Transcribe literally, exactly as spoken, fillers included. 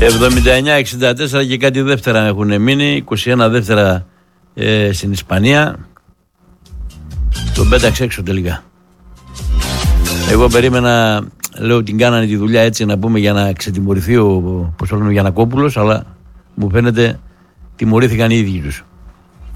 εβδομήντα εννιά εξήντα τέσσερα και κάτι δεύτερα έχουν μείνει. είκοσι ένα δεύτερα ε, στην Ισπανία. Τον πέταξε έξω τελικά. Εγώ περίμενα, λέω την κάνανε τη δουλειά έτσι να πούμε για να ξετιμωρηθεί ο, πώς το λέμε, Γιαννακόπουλος, αλλά μου φαίνεται τιμωρήθηκαν οι ίδιοι τους.